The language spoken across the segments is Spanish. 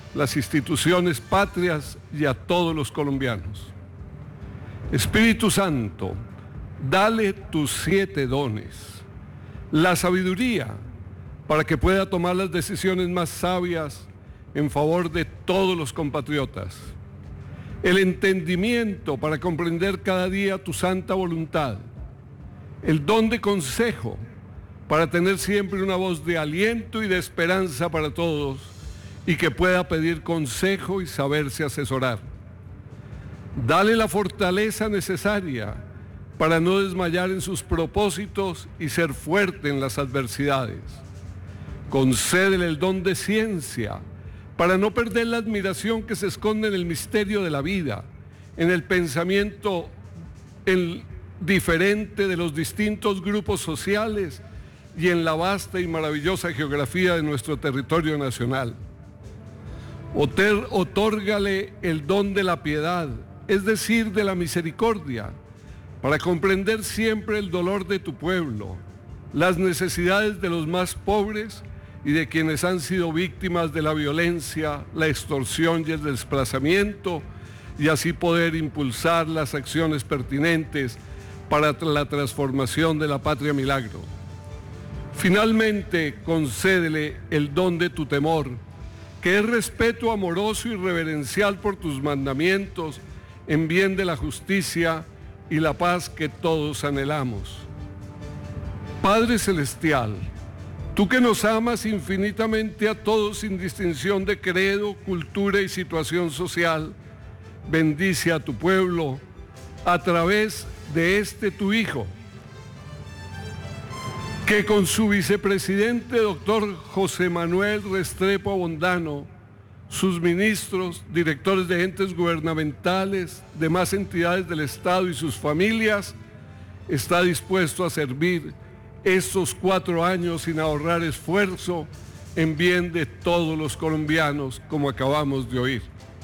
las instituciones patrias y a todos los colombianos. Espíritu Santo, dale tus 7 dones, la sabiduría para que pueda tomar las decisiones más sabias en favor de todos los compatriotas, el entendimiento para comprender cada día tu santa voluntad, el don de consejo para tener siempre una voz de aliento y de esperanza para todos y que pueda pedir consejo y saberse asesorar. Dale la fortaleza necesaria para no desmayar en sus propósitos y ser fuerte en las adversidades. Concédele el don de ciencia para no perder la admiración que se esconde en el misterio de la vida, en el pensamiento diferente de los distintos grupos sociales y en la vasta y maravillosa geografía de nuestro territorio nacional. Otórgale el don de la piedad, es decir, de la misericordia, para comprender siempre el dolor de tu pueblo, las necesidades de los más pobres y de quienes han sido víctimas de la violencia, la extorsión y el desplazamiento, y así poder impulsar las acciones pertinentes para la transformación de la Patria Milagro. Finalmente, concédele el don de tu temor, que es respeto amoroso y reverencial por tus mandamientos, en bien de la justicia y la paz que todos anhelamos. Padre Celestial, tú que nos amas infinitamente a todos sin distinción de credo, cultura y situación social, bendice a tu pueblo a través de este tu Hijo, que con su vicepresidente, doctor José Manuel Restrepo Abondano, sus ministros, directores de entes gubernamentales, demás entidades del Estado y sus familias, está dispuesto a servir estos 4 años sin ahorrar esfuerzo en bien de todos los colombianos, como acabamos de oír.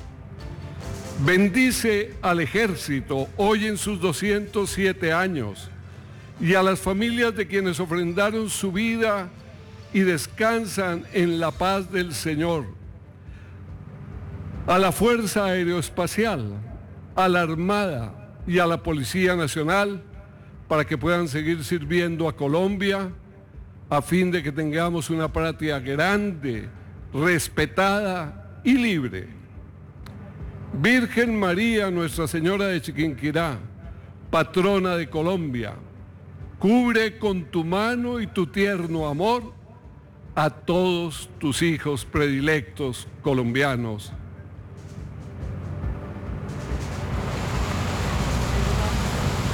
Bendice al Ejército hoy en sus 207 años y a las familias de quienes ofrendaron su vida y descansan en la paz del Señor, a la Fuerza Aeroespacial, a la Armada y a la Policía Nacional, para que puedan seguir sirviendo a Colombia, a fin de que tengamos una patria grande, respetada y libre. Virgen María, Nuestra Señora de Chiquinquirá, patrona de Colombia, cubre con tu mano y tu tierno amor a todos tus hijos predilectos colombianos.